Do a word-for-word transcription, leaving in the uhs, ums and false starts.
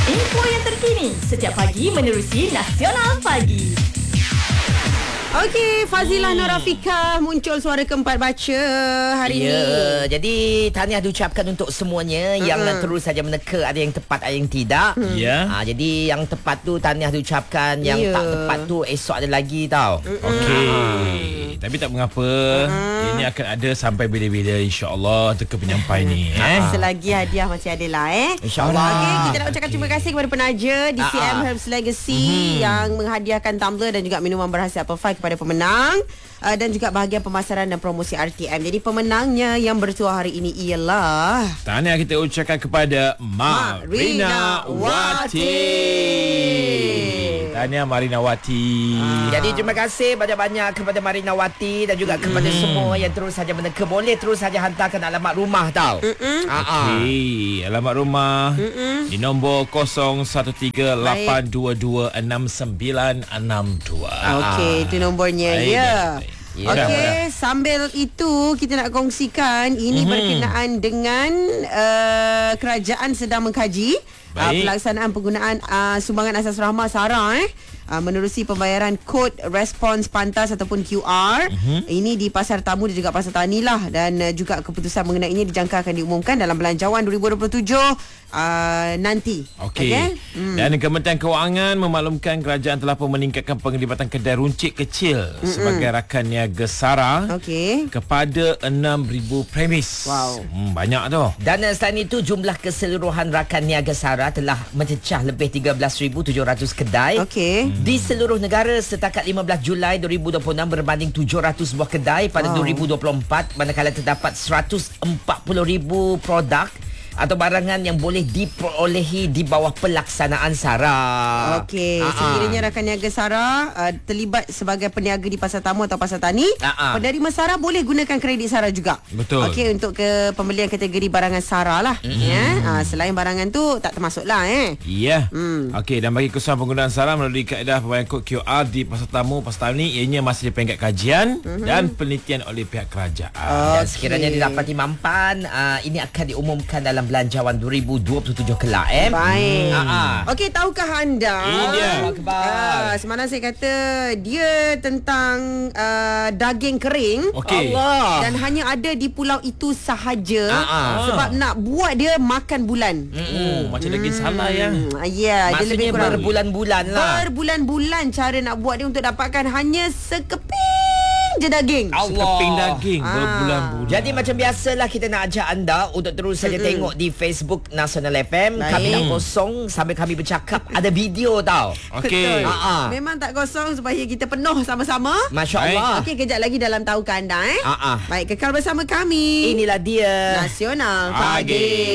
Info yang terkini setiap pagi menerusi Nasional Pagi. Okey, Fazilah Nur Rafiqah muncul suara keempat baca hari ya, ini. Jadi tahniah diucapkan untuk semuanya uh-huh. yang terus saja meneka, ada yang tepat, ada yang tidak. Ya. Yeah. Ha, jadi yang tepat tu tahniah diucapkan, yang yeah. tak tepat tu esok ada lagi tau. Okey. Uh-huh. Tapi tak mengapa. Uh-huh. Ini akan ada sampai bila-bila, insya-Allah teka penyampai ni eh. Selagi hadiah masih ada lah eh. InsyaAllah. Okey, kita nak ucapkan okay. terima kasih kepada penaja D C M uh-huh. Herbs Legacy uh-huh. yang menghadiahkan tumbler dan juga minuman berhasiat Apple Five kepada pemenang uh, dan juga bahagian pemasaran dan promosi R T M. Jadi pemenangnya yang bertuah hari ini ialah tahniah kita ucapkan kepada Marina Wati. Tahniah Marina Wati. Hmm, jadi terima kasih banyak-banyak kepada Marina Wati dan juga kepada mm. semua yang terus saja meneka. Boleh terus saja hantarkan alamat rumah tau. Okey, alamat rumah Mm-mm. di nombor kosong satu tiga lapan dua dua enam sembilan enam dua. Okey, itu nombornya. Ya. Yeah. Yeah. Okey, sambil itu kita nak kongsikan ini mm-hmm. berkenaan dengan uh, kerajaan sedang mengkaji uh, pelaksanaan penggunaan uh, sumbangan asas rahmah SARA eh uh, menerusi pembayaran kod respons pantas ataupun Q R. Mm-hmm. Ini di Pasar Tamu dan juga Pasar Tani lah, dan uh, juga keputusan mengenai ini dijangka akan diumumkan dalam Belanjawan dua ribu dua puluh tujuh uh, nanti. Okey. Okay? Mm. Dan Kementerian Kewangan memaklumkan kerajaan telah pun meningkatkan penglibatan kedai runcit kecil Mm-mm. sebagai rakan niaga SARA okay. kepada enam ribu premis. Wow. Hmm, banyak tu. Dan uh, selain itu jumlah keseluruhan rakan niaga SARA telah mencecah lebih tiga belas ribu tujuh ratus kedai okay. hmm. di seluruh negara setakat lima belas Julai dua ribu dua puluh enam berbanding tujuh ratus buah kedai pada wow. dua ribu dua puluh empat, manakala terdapat seratus empat puluh ribu produk atau barangan yang boleh diperolehi di bawah pelaksanaan SARA. Okey, sekiranya rakan niaga SARA uh, terlibat sebagai peniaga di Pasar Tamu atau Pasar Tani, Aa. penerima SARA boleh gunakan kredit SARA juga. Betul. Okey, untuk ke pembelian kategori barangan SARA lah. Mm. Ya, uh, selain barangan tu tak termasuk lah eh. Ya. Yeah. Mm. Okey, dan bagi keseluruhan penggunaan SARA melalui kaedah pembayaran kod Q R di Pasar Tamu, Pasar Tani, ianya masih di peringkat kajian mm-hmm. dan penelitian oleh pihak kerajaan. Okay. Dan sekiranya didapati mampan, uh, ini akan diumumkan dalam Belanjawan dua ribu dua puluh tujuh kelak eh. Baik. Hmm. Okey, tahukah anda? Ini uh, semalam saya kata dia tentang uh, daging kering. Okay. Allah. Dan hanya ada di pulau itu sahaja. Uh-uh. Sebab nak buat dia makan bulan. Oh, macam daging salah ya. Ya, yeah, dia lebih kurang berbulan-bulan lah. Berbulan-bulan cara nak buat dia untuk dapatkan hanya sekeping je daging. Allah. Sekeping daging ah. berbulan-bulan. Jadi macam biasalah kita nak ajak anda untuk terus saja mm-hmm. tengok di Facebook Nasional F M. Baik. Kami tak kosong sambil kami bercakap. Ada video tau. Okey. Memang tak kosong supaya kita penuh sama-sama. Masya Allah. Okey, kejap lagi dalam Tahukah Anda eh. Uh-uh. Baik, kekal bersama kami. Inilah dia Nasional Pagi.